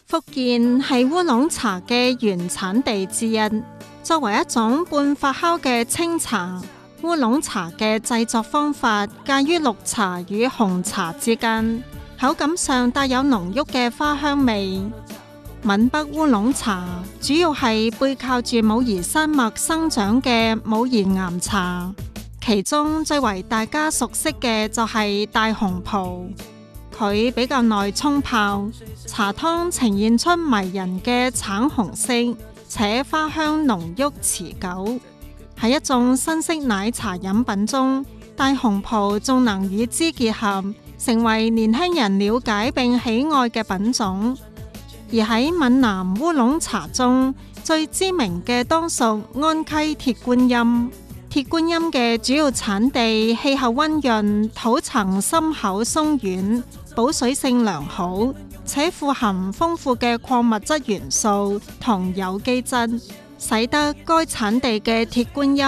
福建係烏龍茶嘅原產地之一，作為一種半發酵嘅清茶，烏龍茶嘅製作方法介於綠茶與紅茶之間，口感上帶有濃郁嘅花香味。閩北烏龍茶主要係背靠住武夷山脈生長嘅武夷岩茶，其中最為大家熟悉嘅就係大紅袍。佢比較耐沖泡，茶湯呈現出迷人嘅橙紅色，且花香濃郁持久。喺一種新式奶茶飲品中，大紅袍仲能與之結合，成為年輕人了解並喜愛嘅品種。而喺閩南烏龍茶中，最知名嘅當屬安溪鐵觀音。鐵觀音嘅主要產地氣候溫潤，土層深厚鬆軟，保水性良好，且富含豐富嘅礦物質元素同有機質，使得該產地嘅鐵觀音